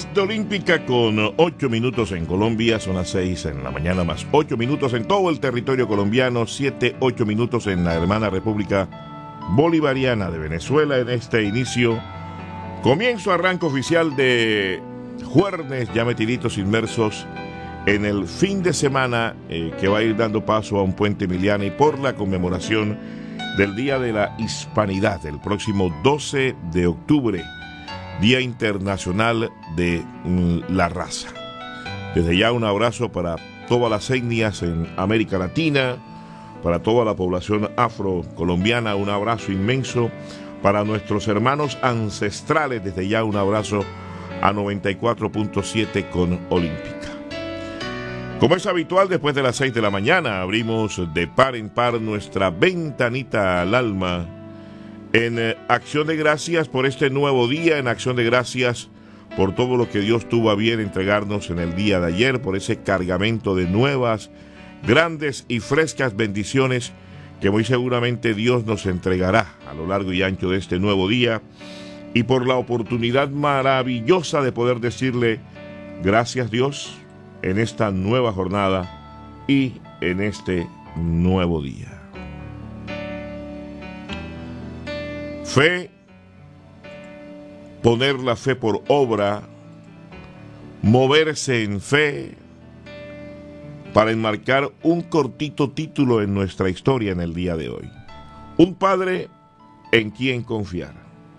de Olímpica con 8 minutos en Colombia, son las 6 en la mañana más 8 minutos en todo el territorio colombiano, 8 minutos en la hermana República Bolivariana de Venezuela. En este inicio, arranque oficial de jueves, ya metiditos inmersos en el fin de semana que va a ir dando paso a un puente Emiliano y por la conmemoración del Día de la Hispanidad, el próximo 12 de octubre. Día Internacional de la Raza. Desde ya un abrazo para todas las etnias en América Latina, para toda la población afrocolombiana, un abrazo inmenso para nuestros hermanos ancestrales, desde ya un abrazo a 94.7 con Olímpica. Como es habitual, después de las 6 de la mañana, abrimos de par en par nuestra ventanita al alma, en acción de gracias por este nuevo día, en acción de gracias por todo lo que Dios tuvo a bien entregarnos en el día de ayer, por ese cargamento de nuevas, grandes y frescas bendiciones que muy seguramente Dios nos entregará a lo largo y ancho de este nuevo día, y por la oportunidad maravillosa de poder decirle gracias Dios en esta nueva jornada y en este nuevo día. Fe, poner la fe por obra, moverse en fe, para enmarcar un cortito título en nuestra historia en el día de hoy. Un padre en quien confiar.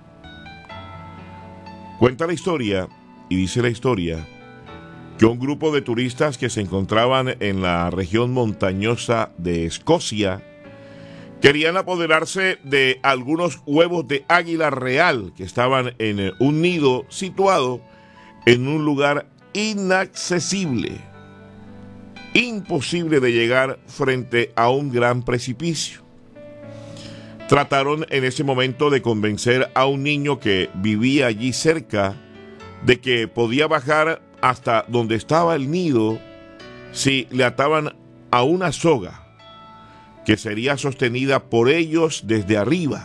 Cuenta la historia, y dice la historia, que un grupo de turistas que se encontraban en la región montañosa de Escocia querían apoderarse de algunos huevos de águila real que estaban en un nido situado en un lugar inaccesible, imposible de llegar frente a un gran precipicio. Trataron en ese momento de convencer a un niño que vivía allí cerca de que podía bajar hasta donde estaba el nido si le ataban a una soga que sería sostenida por ellos desde arriba.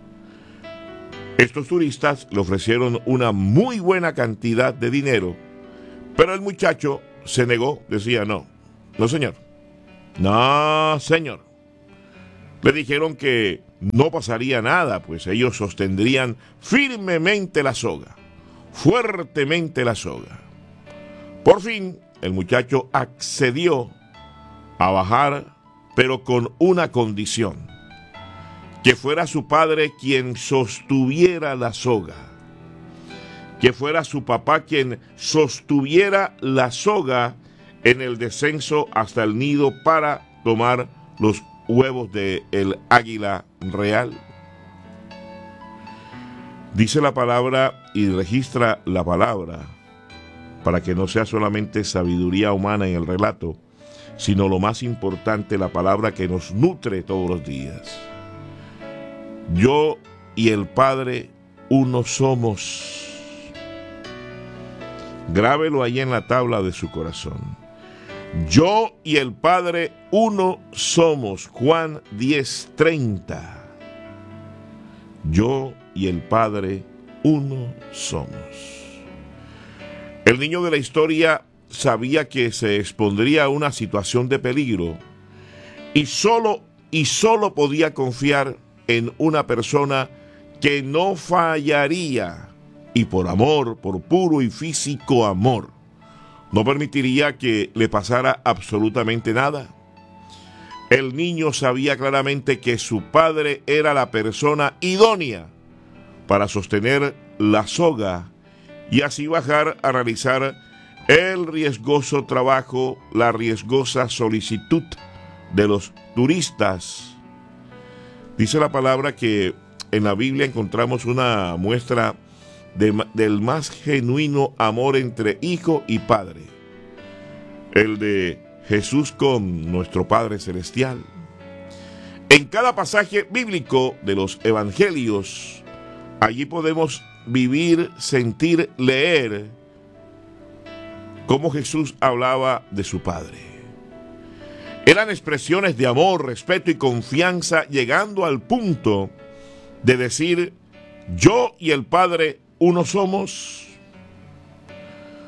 Estos turistas le ofrecieron una muy buena cantidad de dinero, pero el muchacho se negó, decía no señor, no señor. Le dijeron que no pasaría nada, pues ellos sostendrían firmemente la soga, fuertemente la soga. Por fin, el muchacho accedió a bajar, pero con una condición: que fuera su padre quien sostuviera la soga, que fuera su papá quien sostuviera la soga en el descenso hasta el nido para tomar los huevos del águila real. Dice la palabra y registra la palabra para que no sea solamente sabiduría humana en el relato, sino lo más importante, la palabra que nos nutre todos los días. Yo y el Padre uno somos. Grábelo ahí en la tabla de su corazón. Yo y el Padre uno somos. Juan 10:30. Yo y el Padre uno somos. El niño de la historia sabía que se expondría a una situación de peligro y solo podía confiar en una persona que no fallaría, y por amor, por puro y físico amor, no permitiría que le pasara absolutamente nada. El niño sabía claramente que su padre era la persona idónea para sostener la soga y así bajar a realizar el riesgoso trabajo, la riesgosa solicitud de los turistas. Dice la palabra que en la Biblia encontramos una muestra del más genuino amor entre hijo y padre, el de Jesús con nuestro Padre Celestial. En cada pasaje bíblico de los evangelios, allí podemos vivir, sentir, leer cómo Jesús hablaba de su Padre. Eran expresiones de amor, respeto y confianza, llegando al punto de decir: yo y el Padre uno somos.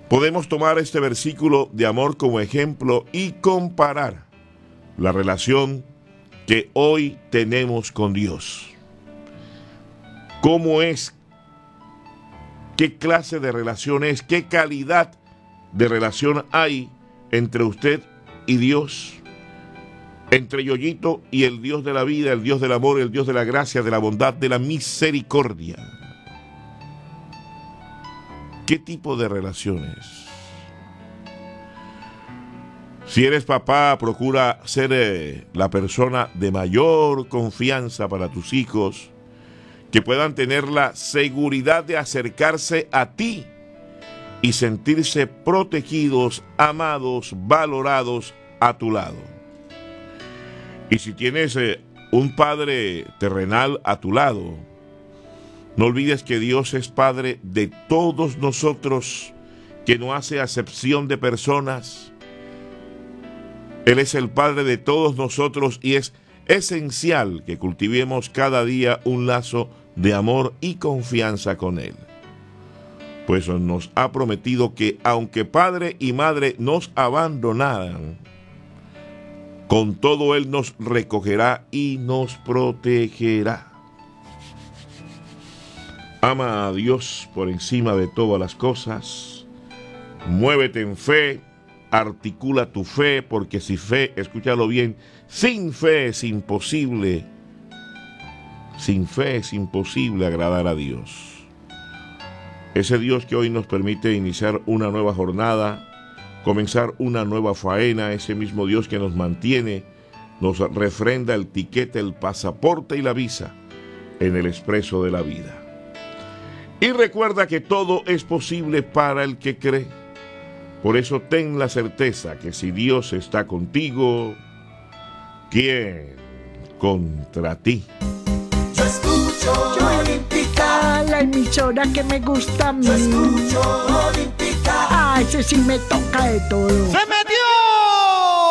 podemos tomar este versículo de amor como ejemplo y comparar la relación que hoy tenemos con Dios. ¿Cómo es? ¿Qué clase de relación es? ¿Qué calidad de relación hay entre usted y Dios? Entre Yoyito y el Dios de la vida, el Dios del amor, el Dios de la gracia, de la bondad, de la misericordia. ¿Qué tipo de relaciones? Si eres papá, procura ser la persona de mayor confianza para tus hijos, que puedan tener la seguridad de acercarse a ti y sentirse protegidos, amados, valorados a tu lado. Y si tienes un padre terrenal a tu lado, no olvides que Dios es Padre de todos nosotros, que no hace acepción de personas. Él es el Padre de todos nosotros y es esencial que cultivemos cada día un lazo de amor y confianza con Él. Pues nos ha prometido que aunque padre y madre nos abandonaran, con todo Él nos recogerá y nos protegerá. Ama a Dios por encima de todas las cosas. Muévete en fe. Articula tu fe, porque sin fe, escúchalo bien, sin fe es imposible. Sin fe es imposible agradar a Dios. Ese Dios que hoy nos permite iniciar una nueva jornada, comenzar una nueva faena, ese mismo Dios que nos mantiene, nos refrenda el tiquete, el pasaporte y la visa en el expreso de la vida. Y recuerda que todo es posible para el que cree. Por eso ten la certeza que si Dios está contigo, ¿quién contra ti? Yo escucho Olímpica, la emisora que me gusta a mí. yo escucho Olímpica. Ah, ese sí me toca de todo. ¡Se me